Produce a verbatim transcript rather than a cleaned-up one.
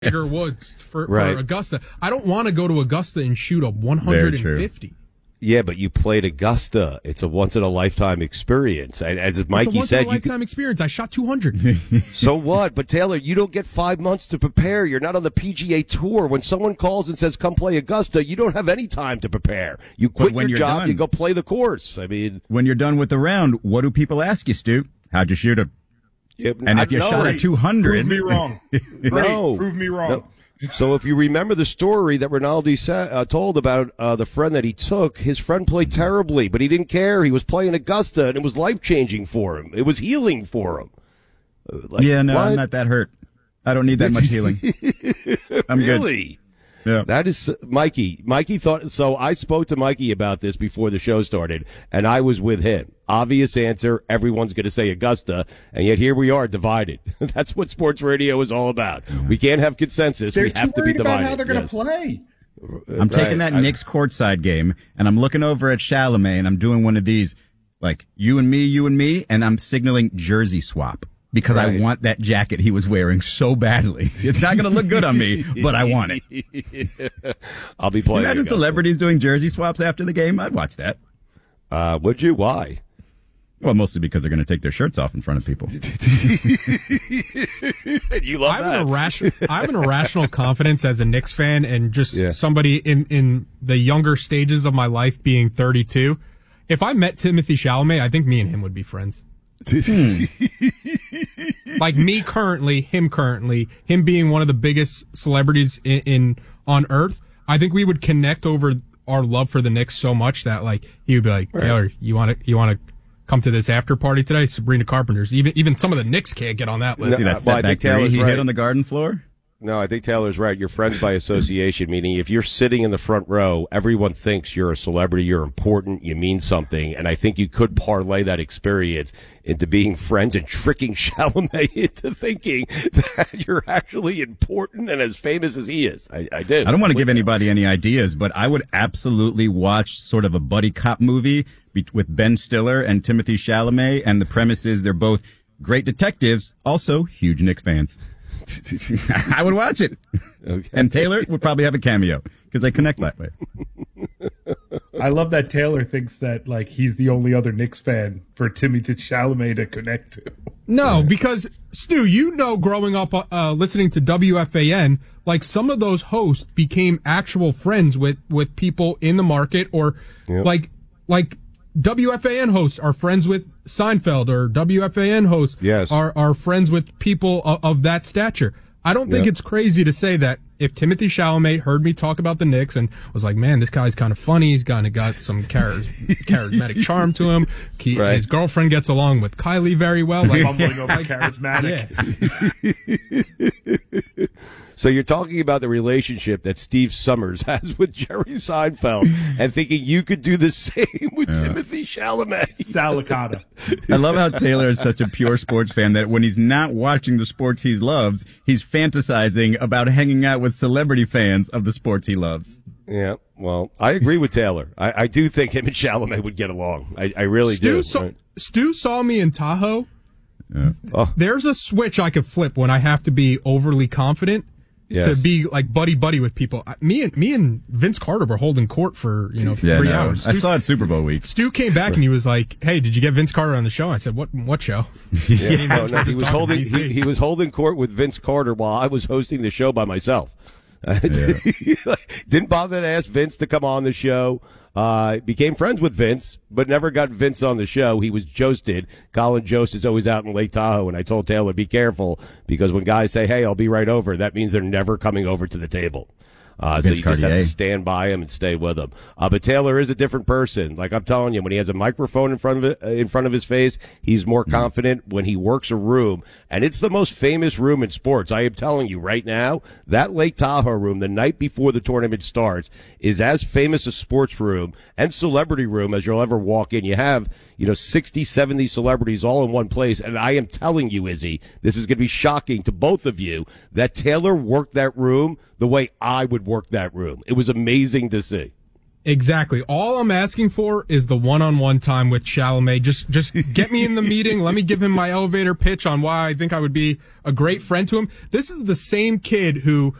Tiger Woods for, Right. for Augusta. I don't want to go to Augusta and shoot a one hundred fifty. Yeah, but you played Augusta. It's a once-in-a-lifetime experience. And as Mikey it's a once said, in a lifetime you experience. I shot two hundred. could, so what? But Taylor, you don't get five months to prepare. You're not on the P G A Tour. When someone calls and says, come play Augusta, you don't have any time to prepare. You quit when your you're job, done- you go play the course. I mean, When you're done with the round, what do people ask you, Stu? How'd you shoot him? yeah, And I if you know. shot a two hundred, Prove me wrong. Great. No. Prove me wrong. No. So if you remember the story that Rinaldi sa- uh, told about uh, the friend that he took, his friend played terribly, but he didn't care. He was playing Augusta, and it was life-changing for him. It was healing for him. Uh, like, yeah, no, what? I'm not that hurt. I don't need that much healing. I'm good. Really? Yeah. That is Mikey. Mikey thought so. I spoke to Mikey about this before the show started, and I was with him. Obvious answer. Everyone's going to say Augusta, and yet here we are divided. That's what sports radio is all about. We can't have consensus. They're we have too to be worried divided. about how they're going to Yes. play. I'm taking Right. that I- Knicks courtside game, and I'm looking over at Chalamet, and I'm doing one of these, like, you and me, you and me, and I'm signaling jersey swap. Because Right. I want that jacket he was wearing so badly. It's not going to look good on me, but I want it. I'll be playing. Imagine Augusta. celebrities doing jersey swaps after the game. I'd watch that. Uh, would you? Why? Well, mostly because they're going to take their shirts off in front of people. You love I have, that. an irrational, I have an irrational confidence as a Knicks fan and just Yeah. somebody in, in the younger stages of my life being thirty-two. If I met Timothy Chalamet, I think me and him would be friends. Like me currently, him currently, him being one of the biggest celebrities in, in on earth, I think we would connect over our love for the Knicks so much that like he would be like, Taylor, you want to you want to come to this after party today? Sabrina Carpenter's. Even even some of the Knicks can't get on that list. See that well, I step back think Taylor's three he right. hit on the garden floor? No, I think Taylor's right. You're friends by association, meaning if you're sitting in the front row, everyone thinks you're a celebrity, you're important, you mean something. And I think you could parlay that experience into being friends and tricking Chalamet into thinking that you're actually important and as famous as he is. I, I did. I don't want to give anybody any ideas, but I would absolutely watch sort of a buddy cop movie be- with Ben Stiller and Timothy Chalamet. And the premise is they're both great detectives, also huge Knicks fans. I would watch it. Okay. And Taylor would probably have a cameo because they connect that way. I love that Taylor thinks that like he's the only other Knicks fan for Timothy Chalamet to connect to. No, because Stu, you know, growing up uh, uh, listening to W F A N, like some of those hosts became actual friends with with people in the market, or Yep. like like W F A N hosts are friends with Seinfeld, or W F A N hosts Yes. are are friends with people of, of that stature. I don't think Yep. it's crazy to say that if Timothy Chalamet heard me talk about the Knicks and was like, man, this guy's kind of funny, he's kind of got some char- charismatic charm to him. He, Right. His girlfriend gets along with Kylie very well. Like, Bumbling over charismatic. yeah. So you're talking about the relationship that Steve Summers has with Jerry Seinfeld and thinking you could do the same with Timothy Chalamet. Salicata. I love how Taylor is such a pure sports fan that when he's not watching the sports he loves, he's fantasizing about hanging out with celebrity fans of the sports he loves. Yeah, well, I agree with Taylor. I, I do think him and Chalamet would get along. I, I really Stu do. saw, Right. Stu saw me in Tahoe. Oh. There's a switch I could flip when I have to be overly confident Yes. to be like buddy buddy with people. I- Me and me and Vince Carter were holding court for you know for Yeah, three no, hours. I Stu, saw it Super Bowl week. Stu came back and he was like, "Hey, did you get Vince Carter on the show?" I said, "What? What show?" Yeah, no, no, he Just was talking holding B C. he, he was holding court with Vince Carter while I was hosting the show by myself. Didn't bother to ask Vince to come on the show. Uh, became friends with Vince, but never got Vince on the show. He was Joested. Colin Jost is always out in Lake Tahoe, and I told Taylor, be careful, because when guys say, hey, I'll be right over, that means they're never coming over to the table. Uh, so Vince you just have Cartier. to stand by him and stay with him. Uh, but Taylor is a different person. Like I'm telling you, when he has a microphone in front of it, uh, in front of his face, he's more confident. When he works a room, and it's the most famous room in sports. I am telling you right now, that Lake Tahoe room, the night before the tournament starts, is as famous a sports room and celebrity room as you'll ever walk in. You have, you know, sixty, seventy celebrities all in one place. And I am telling you, Izzy, this is going to be shocking to both of you, that Taylor worked that room the way I would work that room. It was amazing to see. Exactly. All I'm asking for is the one-on-one time with Chalamet. Just, just get me in the meeting. Let me give him my elevator pitch on why I think I would be a great friend to him. This is the same kid who